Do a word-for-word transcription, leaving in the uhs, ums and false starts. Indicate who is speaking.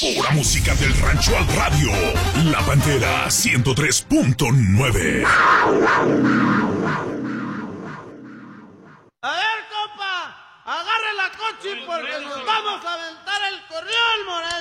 Speaker 1: Pura música del rancho al radio. La Pantera ciento tres punto nueve.
Speaker 2: A ver, compa, agarre la coche porque nos vamos a aventar el corrión, Morel.